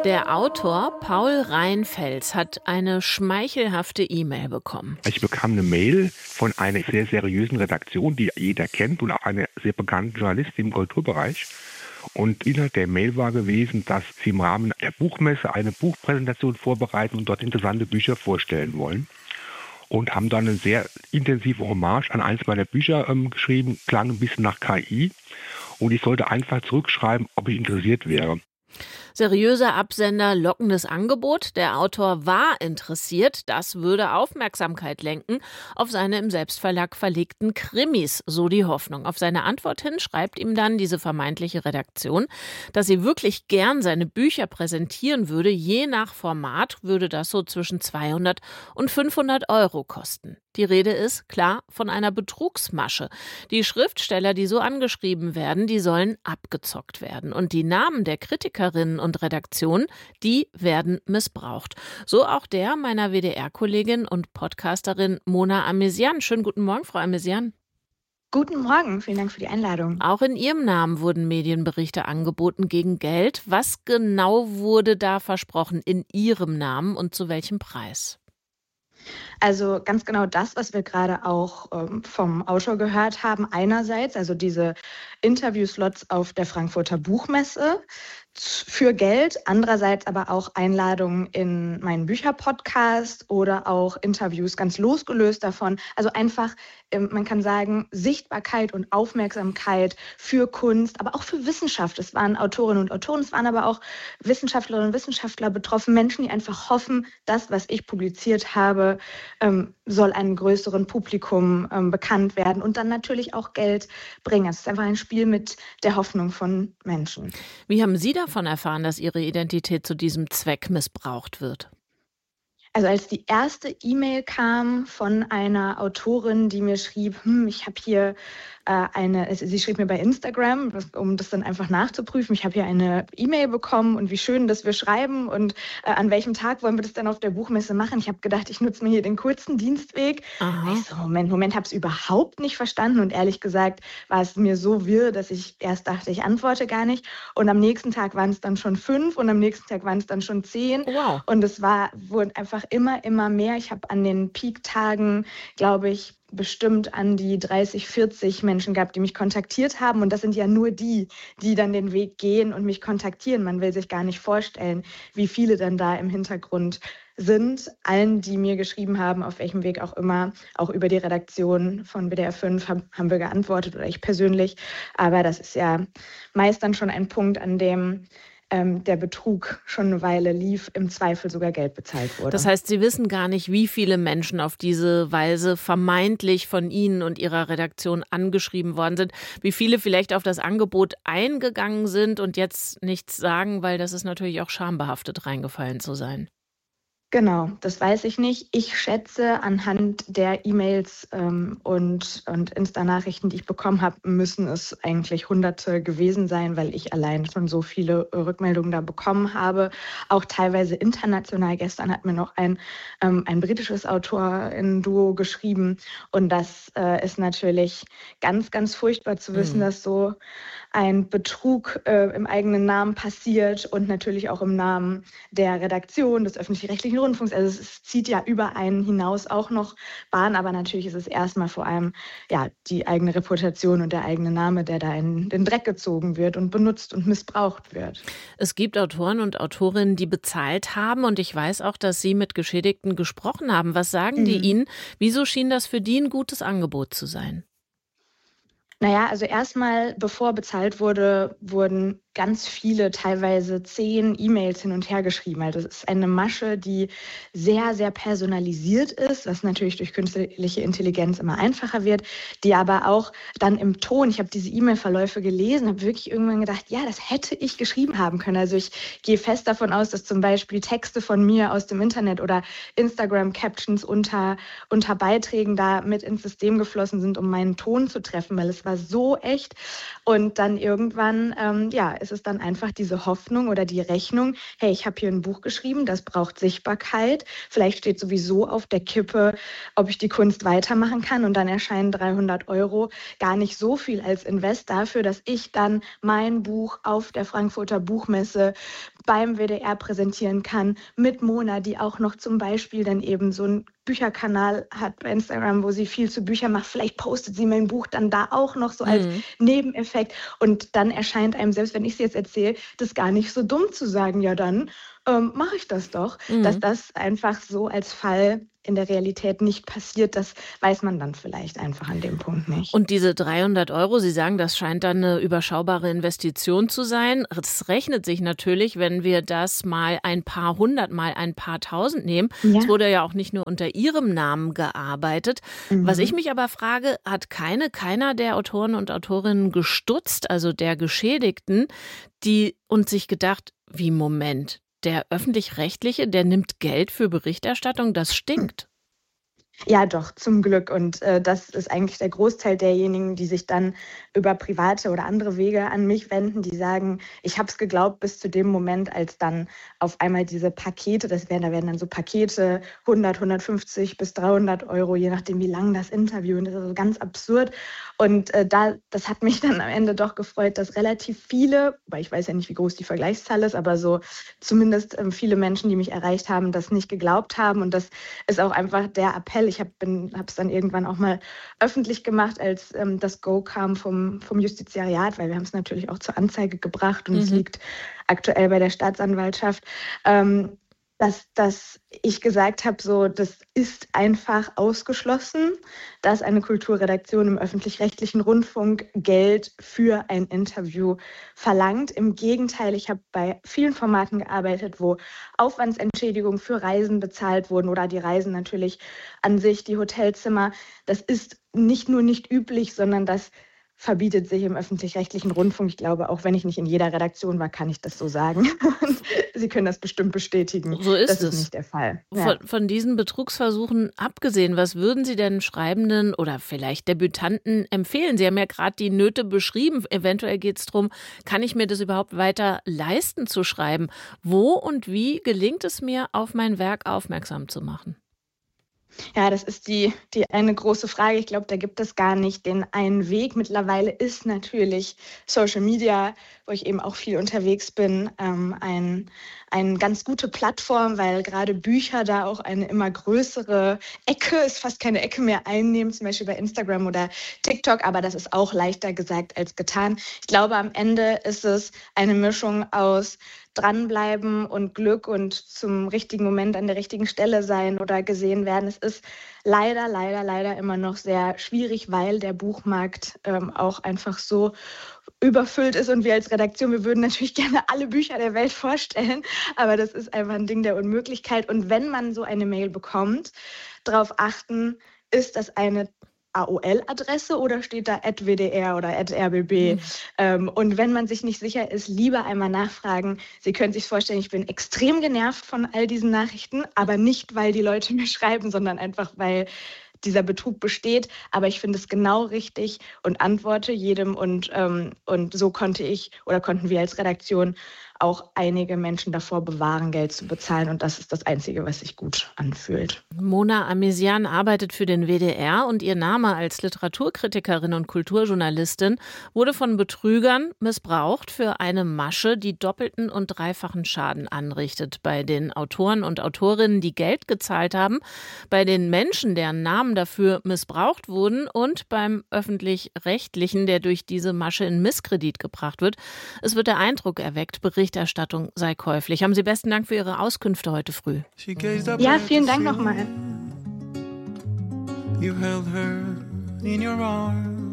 Der Autor Paul Reinfels hat eine schmeichelhafte E-Mail bekommen. Ich bekam eine Mail von einer sehr seriösen Redaktion, die jeder kennt und auch eine sehr bekannte Journalistin im Kulturbereich. Und Inhalt der Mail war gewesen, dass sie im Rahmen der Buchmesse eine Buchpräsentation vorbereiten und dort interessante Bücher vorstellen wollen. Und haben dann eine sehr intensive Hommage an eins meiner Bücher geschrieben, klang ein bisschen nach KI. Und ich sollte einfach zurückschreiben, ob ich interessiert wäre. Seriöser Absender, lockendes Angebot. Der Autor war interessiert. Das würde Aufmerksamkeit lenken auf seine im Selbstverlag verlegten Krimis, so die Hoffnung. Auf seine Antwort hin schreibt ihm dann diese vermeintliche Redaktion, dass sie wirklich gern seine Bücher präsentieren würde. Je nach Format würde das so zwischen 200 und 500 Euro kosten. Die Rede ist, klar, von einer Betrugsmasche. Die Schriftsteller, die so angeschrieben werden, die sollen abgezockt werden. Und die Namen der Kritikerinnen und Redaktionen, die werden missbraucht. So auch der meiner WDR-Kollegin und Podcasterin Mona Amesian. Schönen guten Morgen, Frau Amesian. Guten Morgen, vielen Dank für die Einladung. Auch in Ihrem Namen wurden Medienberichte angeboten gegen Geld. Was genau wurde da versprochen in Ihrem Namen und zu welchem Preis? Also ganz genau das, was wir gerade auch vom Autor gehört haben. Einerseits also diese Interviewslots auf der Frankfurter Buchmesse für Geld, andererseits aber auch Einladungen in meinen Bücherpodcast oder auch Interviews ganz losgelöst davon. Also einfach, man kann sagen, Sichtbarkeit und Aufmerksamkeit für Kunst, aber auch für Wissenschaft. Es waren Autorinnen und Autoren, es waren aber auch Wissenschaftlerinnen und Wissenschaftler betroffen, Menschen, die einfach hoffen, das, was ich publiziert habe, soll einem größeren Publikum bekannt werden und dann natürlich auch Geld bringen. Es ist einfach ein Spiel mit der Hoffnung von Menschen. Wie haben Sie davon erfahren, dass Ihre Identität zu diesem Zweck missbraucht wird? Also als die erste E-Mail kam von einer Autorin, die mir schrieb, ich habe hier sie schrieb mir bei Instagram, um das dann einfach nachzuprüfen, ich habe hier eine E-Mail bekommen und wie schön, dass wir schreiben und an welchem Tag wollen wir das dann auf der Buchmesse machen. Ich habe gedacht, ich nutze mir hier den kurzen Dienstweg. Ich so, Moment, habe es überhaupt nicht verstanden und ehrlich gesagt war es mir so wirr, dass ich erst dachte, ich antworte gar nicht und am nächsten Tag waren es dann schon 5 und am nächsten Tag waren es dann schon 10. Wow. Und es wurden einfach immer mehr. Ich habe an den Peak-Tagen, glaube ich, bestimmt an die 30, 40 Menschen gehabt, die mich kontaktiert haben. Und das sind ja nur die dann den Weg gehen und mich kontaktieren. Man will sich gar nicht vorstellen, wie viele dann da im Hintergrund sind. Allen, die mir geschrieben haben, auf welchem Weg auch immer, auch über die Redaktion von WDR 5 haben wir geantwortet oder ich persönlich. Aber das ist ja meist dann schon ein Punkt, an dem der Betrug schon eine Weile lief, im Zweifel sogar Geld bezahlt wurde. Das heißt, Sie wissen gar nicht, wie viele Menschen auf diese Weise vermeintlich von Ihnen und Ihrer Redaktion angeschrieben worden sind, wie viele vielleicht auf das Angebot eingegangen sind und jetzt nichts sagen, weil das ist natürlich auch schambehaftet, reingefallen zu sein. Genau, das weiß ich nicht. Ich schätze, anhand der E-Mails und Insta-Nachrichten, die ich bekommen habe, müssen es eigentlich Hunderte gewesen sein, weil ich allein schon so viele Rückmeldungen da bekommen habe. Auch teilweise international. Gestern hat mir noch ein britisches Autor-Duo geschrieben. Und das ist natürlich ganz, ganz furchtbar zu wissen, dass so ein Betrug im eigenen Namen passiert und natürlich auch im Namen der Redaktion, des öffentlich-rechtlichen Rundfunks. Also es zieht ja über einen hinaus auch noch Bahn, aber natürlich ist es erstmal vor allem die eigene Reputation und der eigene Name, der da in den Dreck gezogen wird und benutzt und missbraucht wird. Es gibt Autoren und Autorinnen, die bezahlt haben und ich weiß auch, dass Sie mit Geschädigten gesprochen haben. Was sagen die Ihnen? Wieso schien das für die ein gutes Angebot zu sein? Naja, also erstmal, bevor bezahlt wurde, wurden ganz viele, teilweise 10 E-Mails hin und her geschrieben. Also es ist eine Masche, die sehr, sehr personalisiert ist, was natürlich durch künstliche Intelligenz immer einfacher wird, die aber auch dann im Ton, ich habe diese E-Mail-Verläufe gelesen, habe wirklich irgendwann gedacht, ja, das hätte ich geschrieben haben können. Also ich gehe fest davon aus, dass zum Beispiel Texte von mir aus dem Internet oder Instagram-Captions unter Beiträgen da mit ins System geflossen sind, um meinen Ton zu treffen, weil es war so echt. Und dann irgendwann, ist es dann einfach diese Hoffnung oder die Rechnung, hey, ich habe hier ein Buch geschrieben, das braucht Sichtbarkeit. Vielleicht steht sowieso auf der Kippe, ob ich die Kunst weitermachen kann. Und dann erscheinen 300 € gar nicht so viel als Invest dafür, dass ich dann mein Buch auf der Frankfurter Buchmesse beim WDR präsentieren kann, mit Mona, die auch noch zum Beispiel dann eben so einen Bücherkanal hat bei Instagram, wo sie viel zu Büchern macht. Vielleicht postet sie mein Buch dann da auch noch so als Nebeneffekt. Und dann erscheint einem, selbst wenn ich es jetzt erzähle, das gar nicht so dumm zu sagen, ja dann mache ich das doch. Dass das einfach so als Fall in der Realität nicht passiert, das weiß man dann vielleicht einfach an dem Punkt nicht. Und diese 300 €, Sie sagen, das scheint dann eine überschaubare Investition zu sein. Das rechnet sich natürlich, wenn wir das mal ein paar hundert, mal ein paar tausend nehmen. Ja. Es wurde ja auch nicht nur unter Ihrem Namen gearbeitet. Was ich mich aber frage, hat keiner der Autoren und Autorinnen gestutzt, also der Geschädigten, und sich gedacht, wie Moment, der Öffentlich-Rechtliche, der nimmt Geld für Berichterstattung, das stinkt. Ja, doch, zum Glück. Und das ist eigentlich der Großteil derjenigen, die sich dann über private oder andere Wege an mich wenden, die sagen, ich habe es geglaubt bis zu dem Moment, als dann auf einmal diese Pakete, da werden dann so Pakete, 100, 150 bis 300 €, je nachdem wie lang das Interview, und das ist also ganz absurd. Und das hat mich dann am Ende doch gefreut, dass relativ viele, weil ich weiß ja nicht, wie groß die Vergleichszahl ist, aber so zumindest viele Menschen, die mich erreicht haben, das nicht geglaubt haben. Und das ist auch einfach der Appell. Ich habe es dann irgendwann auch mal öffentlich gemacht, als das Go kam vom Justiziariat, weil wir haben es natürlich auch zur Anzeige gebracht und es liegt aktuell bei der Staatsanwaltschaft, dass ich gesagt habe, so, das ist einfach ausgeschlossen, dass eine Kulturredaktion im öffentlich-rechtlichen Rundfunk Geld für ein Interview verlangt. Im Gegenteil, ich habe bei vielen Formaten gearbeitet, wo Aufwandsentschädigungen für Reisen bezahlt wurden oder die Reisen natürlich an sich, die Hotelzimmer. Das ist nicht nur nicht üblich, sondern das verbietet sich im öffentlich-rechtlichen Rundfunk. Ich glaube, auch wenn ich nicht in jeder Redaktion war, kann ich das so sagen. Und Sie können das bestimmt bestätigen. So ist es. Das ist nicht der Fall. Ja. Von diesen Betrugsversuchen abgesehen, was würden Sie denn Schreibenden oder vielleicht Debütanten empfehlen? Sie haben ja gerade die Nöte beschrieben. Eventuell geht es darum, kann ich mir das überhaupt weiter leisten zu schreiben? Wo und wie gelingt es mir, auf mein Werk aufmerksam zu machen? Ja, das ist die eine große Frage. Ich glaube, da gibt es gar nicht den einen Weg. Mittlerweile ist natürlich Social Media, wo ich eben auch viel unterwegs bin, eine ganz gute Plattform, weil gerade Bücher da auch eine immer größere Ecke, ist fast keine Ecke mehr einnehmen, zum Beispiel bei Instagram oder TikTok, aber das ist auch leichter gesagt als getan. Ich glaube, am Ende ist es eine Mischung aus dranbleiben und Glück und zum richtigen Moment an der richtigen Stelle sein oder gesehen werden. Es ist leider immer noch sehr schwierig, weil der Buchmarkt auch einfach so überfüllt ist und wir als Redaktion, wir würden natürlich gerne alle Bücher der Welt vorstellen, aber das ist einfach ein Ding der Unmöglichkeit. Und wenn man so eine Mail bekommt, darauf achten, ist das eine AOL-Adresse oder steht da @WDR oder @RBB? Und wenn man sich nicht sicher ist, lieber einmal nachfragen. Sie können sich vorstellen, ich bin extrem genervt von all diesen Nachrichten, aber nicht, weil die Leute mir schreiben, sondern einfach, weil dieser Betrug besteht. Aber ich finde es genau richtig und antworte jedem. Und so konnten wir als Redaktion auch einige Menschen davor bewahren, Geld zu bezahlen. Und das ist das Einzige, was sich gut anfühlt. Mona Amesian arbeitet für den WDR und ihr Name als Literaturkritikerin und Kulturjournalistin wurde von Betrügern missbraucht für eine Masche, die doppelten und dreifachen Schaden anrichtet. Bei den Autoren und Autorinnen, die Geld gezahlt haben, bei den Menschen, deren Namen dafür missbraucht wurden und beim Öffentlich-Rechtlichen, der durch diese Masche in Misskredit gebracht wird. Es wird der Eindruck erweckt, Berichterstattung sei käuflich. Haben Sie besten Dank für Ihre Auskünfte heute früh. Ja, vielen Dank nochmal. You held her in your arms.